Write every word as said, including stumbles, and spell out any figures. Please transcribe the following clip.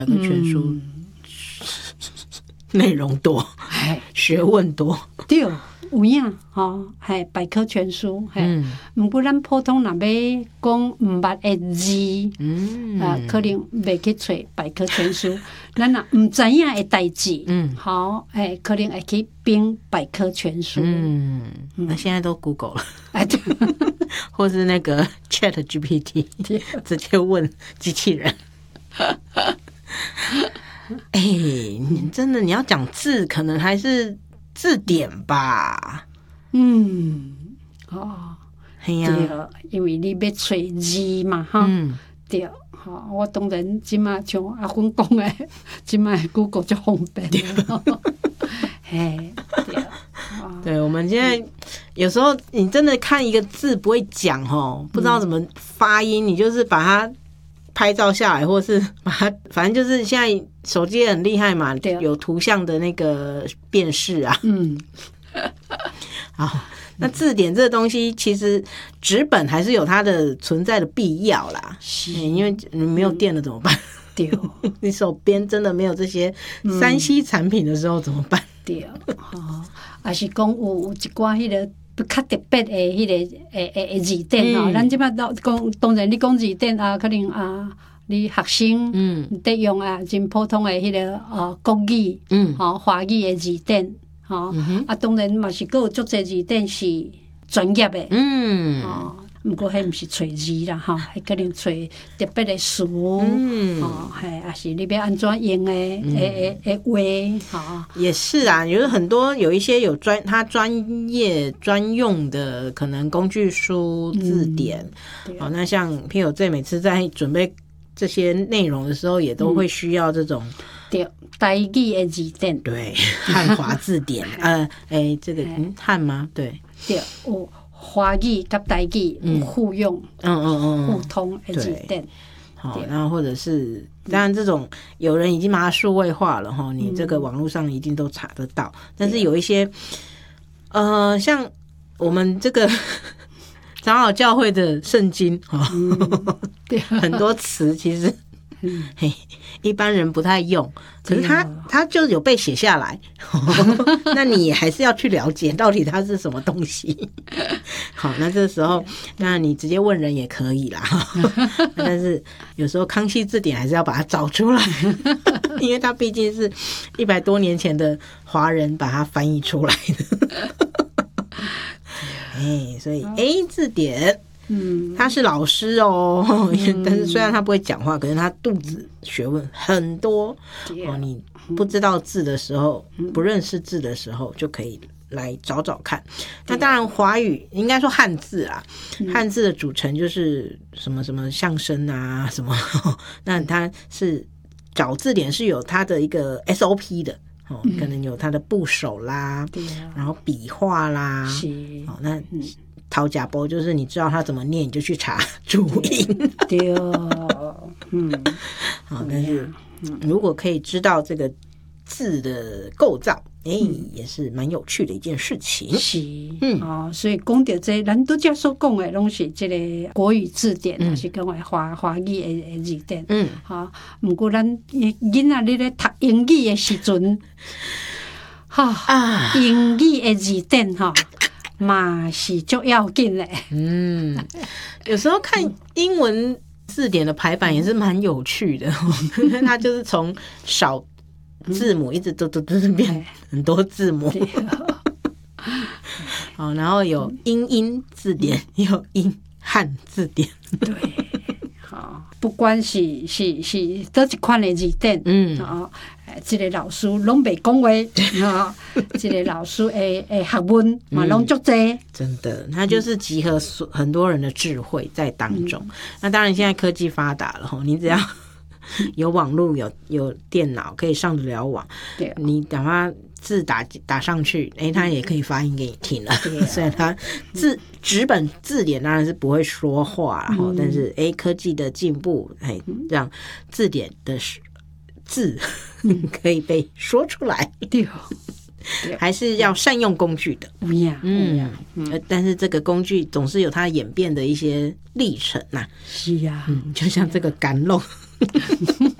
百科全书内容多，学问多， 对，有影吼，系百科全书，系。毋过咱普通若要讲毋捌的字，嗯，啊，可能袂去找百科全书。咱若毋知影的代志，嗯，好，诶，可能会去编百科全书。 嗯，那现在都 Google 了，哎，对，或是那个 Chat G P T， 直接问机器人。哎、欸，你真的你要讲字，可能还是字典吧？ 嗯，哦， 对呀、 啊，因为你要找字嘛，哈、嗯，对，哈，我当然即马像阿芬讲的，即马 Google 就方便了，嘿，对。 对，我们现在有时候你真的看一个字不会讲哦，不知道怎么发音，嗯、你就是把它拍照下来，或是把它，反正就是现在手机也很厉害嘛，有图像的那个辨识啊。嗯，好，那字典这个东西，其实纸本还是有它的存在的必要啦。是、嗯，因为你没有电了怎么办？对、嗯，你手边真的没有这些三 C 产品的时候怎么办？ 对，哦，还是讲有有一寡迄个较特别的迄个诶诶诶字典吼，咱即摆讲当然你讲字典啊，可能啊，你学生嗯得用啊，真普通的迄个啊国语嗯，吼华语的字典吼，啊当然嘛是佫有足侪字典是专业的嗯，哦。毋过，迄毋是找字啦，吼，迄可能找特别的词，嗯，哦，系，也是你要安怎用的，诶诶诶话，哈，也是啊，有很多有一些有专他专业专用的，可能工具书、字典，嗯、哦，那像P O J每次在准备这些内容的时候，也都会需要这种。嗯对，台语的字典， 对，汉华字典，呃，诶、欸，这个嗯汉吗？对， 对，有华语跟台语有互用，嗯嗯嗯，互通的字典。 好，那或者是当然，这种有人已经把它数位化了哈，你这个网络上一定都查得到。但是有一些，呃，像我们这个长老教会的圣经哈，对，很多词其实。嗯，嘿，一般人不太用，可是他他就有被写下来，那你还是要去了解到底它是什么东西。好，那这时候当然你直接问人也可以啦，但是有时候康熙字典还是要把它找出来，因为它毕竟是一百多年前的华人把它翻译出来的。哎，所以 A 字典。嗯，他是老师哦，嗯、但是虽然他不会讲话，可是他肚子学问很多、嗯、哦。你不知道字的时候，嗯、不认识字的时候，就可以来找找看。那当然，华语应该说汉字啊，嗯、汉字的组成就是什么什么象声啊，什么。那它是找字典是有它的一个 S O P 的。哦，可能有它的部首啦，嗯、然后笔画啦，是哦，那。嗯讨假波就是你知道他怎么念，你就去查注音。 对，嗯， 好，但是如果可以知道这个字的构造，哎、欸，嗯、也是蛮有趣的一件事情。 是，嗯，哦，所以讲到这，咱都家所讲的拢是这个国语字典，还、嗯、是讲的华华语的字典。嗯，好，不过咱囡仔你咧读英语的时阵，哈啊，英语的字典哈。嘛是就要紧嘞， 嗯，有时候看英文字典的排版也是蛮有趣的，因为它就是从少字母一直都都都变很多字母，好，然后有英英字典，有英汉字典， 对，好，不管是是是倒一款的字典，嗯啊。这个老师拢袂讲话，啊，这个老师诶诶学问嘛拢足多， 真的，他就是集合很多人的智慧在当中。嗯、那当然，现在科技发达了吼，你只要有网络、有有电脑可以上得了网，对，你打发字打打上去，哎、欸，他也可以发音给你听了。嗯、虽然他字纸本字典当然是不会说话，然后、嗯、但是哎、欸，科技的进步，哎，让字典的字可以被说出来，对，还是要善用工具的。嗯嗯，但是这个工具总是有它演变的一些历程呐、啊。 是呀、啊， 嗯，就像这个甘露，